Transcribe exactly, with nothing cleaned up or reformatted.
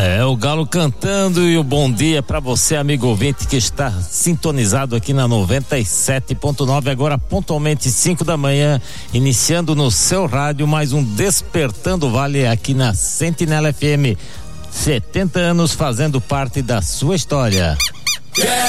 É, o Galo cantando e o bom dia para você, amigo ouvinte, que está sintonizado aqui na noventa e sete ponto nove, agora pontualmente cinco da manhã, iniciando no seu rádio mais um Despertando Vale aqui na Sentinela F M. setenta anos fazendo parte da sua história. Quero